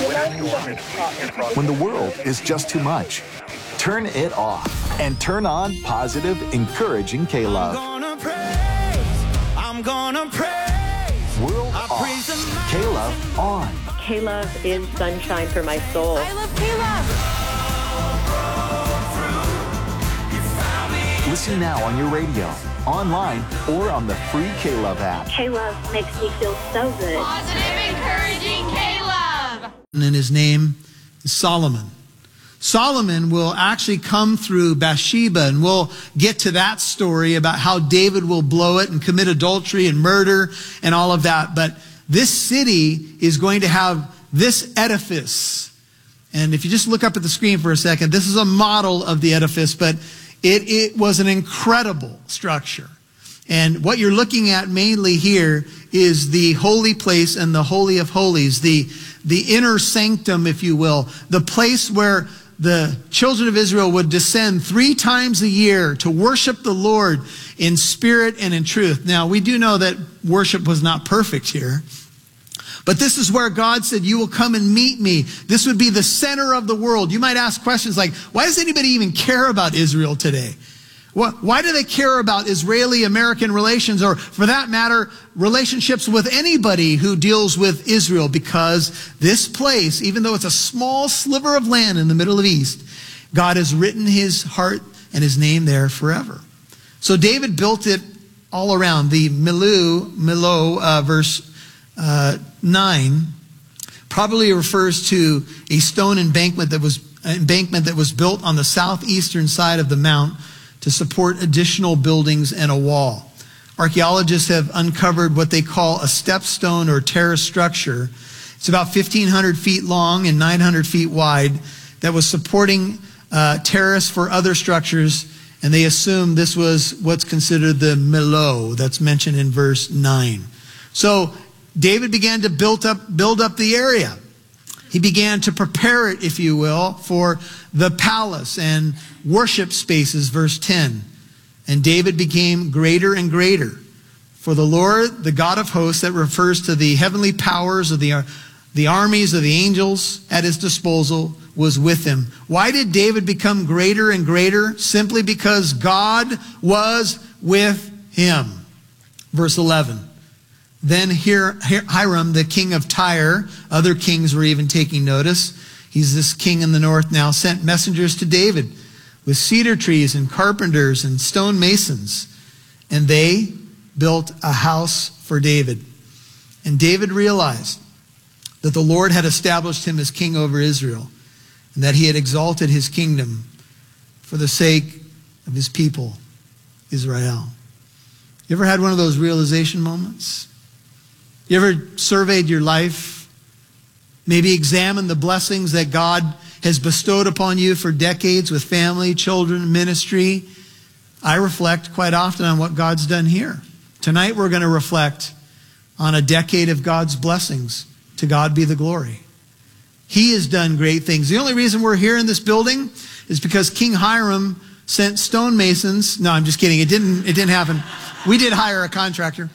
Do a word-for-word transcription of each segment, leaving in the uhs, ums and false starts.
When the world is just too much, turn it off and turn on positive, encouraging K-Love. I'm gonna praise, I'm gonna praise. World off, K-Love on. K-Love is sunshine for my soul. I love K-Love. Listen now on your radio, online, or on the free K-Love app. K-Love makes me feel so good. Positive, encouraging K-Love. And his name is Solomon. Solomon will actually come through Bathsheba, and we'll get to that story about how David will blow it and commit adultery and murder and all of that. But this city is going to have this edifice. And if you just look up at the screen for a second, this is a model of the edifice, but it, it was an incredible structure. And what you're looking at mainly here is the holy place and the Holy of Holies, the, the inner sanctum, if you will, the place where the children of Israel would descend three times a year to worship the Lord in spirit and in truth. Now, we do know that worship was not perfect here, but this is where God said, you will come and meet me. This would be the center of the world. You might ask questions like, why does anybody even care about Israel today? Why do they care about Israeli-American relations, or for that matter, relationships with anybody who deals with Israel? Because this place, even though it's a small sliver of land in the middle of the East, God has written his heart and his name there forever. So David built it all around. The Milu, Milo, uh, verse uh, nine, probably refers to a stone embankment that was embankment that was built on the southeastern side of the mount to support additional buildings and a wall. Archaeologists have uncovered what they call a stepstone or terrace structure. It's about fifteen hundred feet long and nine hundred feet wide that was supporting uh, terrace for other structures, and they assume this was what's considered the Milo that's mentioned in verse nine. So David began to build up, build up the area. He began to prepare it, if you will, for the palace and worship spaces, verse ten. And David became greater and greater. For the Lord, the God of hosts, that refers to the heavenly powers of the, the armies of the angels at his disposal, was with him. Why did David become greater and greater? Simply because God was with him. Verse eleven. Then Hiram, the king of Tyre, other kings were even taking notice. He's this king in the north now, sent messengers to David with cedar trees and carpenters and stone masons. And they built a house for David. And David realized that the Lord had established him as king over Israel, and that he had exalted his kingdom for the sake of his people, Israel. You ever had one of those realization moments? You ever surveyed your life? Maybe examined the blessings that God has bestowed upon you for decades with family, children, ministry. I reflect quite often on what God's done here. Tonight we're going to reflect on a decade of God's blessings. To God be the glory. He has done great things. The only reason we're here in this building is because King Hiram sent stonemasons. No, I'm just kidding. It didn't, it didn't happen. We did hire a contractor.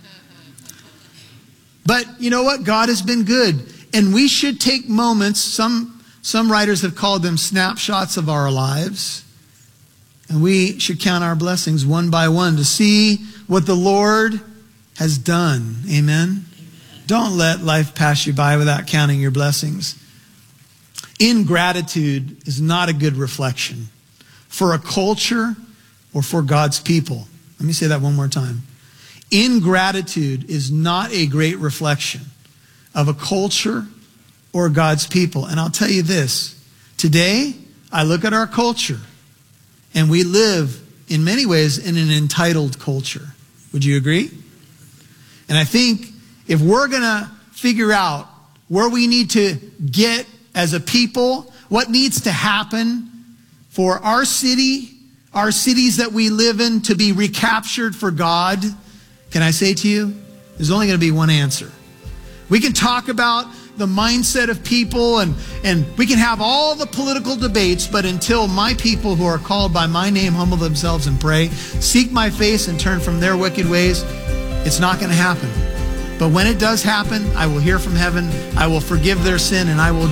But you know what? God has been good. And we should take moments, some, some writers have called them snapshots of our lives. And we should count our blessings one by one to see what the Lord has done. Amen? Don't let life pass you by without counting your blessings. Ingratitude is not a good reflection for a culture or for God's people. Let me say that one more time. Ingratitude is not a great reflection of a culture or God's people. And I'll tell you this, today I look at our culture and we live in many ways in an entitled culture. Would you agree? And I think if we're going to figure out where we need to get as a people, what needs to happen for our city, our cities that we live in to be recaptured for God, can I say to you, there's only going to be one answer. We can talk about the mindset of people and, and we can have all the political debates, but until my people who are called by my name humble themselves and pray, seek my face and turn from their wicked ways, it's not going to happen. But when it does happen, I will hear from heaven, I will forgive their sin, and I will